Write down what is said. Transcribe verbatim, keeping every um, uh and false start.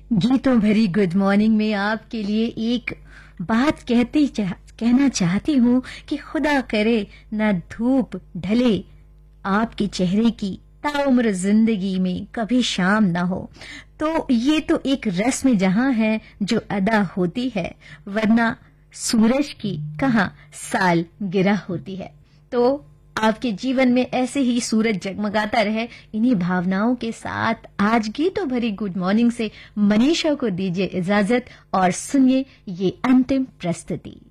गीतों भरी good morning में आपके लिए एक बात कहती चाह, कहना चाहती हूँ कि खुदा करे न धूप ढले आपके चेहरे की ताउम्र जिंदगी में कभी शाम ना हो। तो ये तो एक रस्म जहां है जो अदा होती है, वरना सूरज की कहाँ साल गिरा होती है। तो आपके जीवन में ऐसे ही सूरज जगमगाता रहे, इन्हीं भावनाओं के साथ आज गीतों भरी गुड मॉर्निंग से मनीषा को दीजिए इजाजत और सुनिए ये अंतिम प्रस्तुति।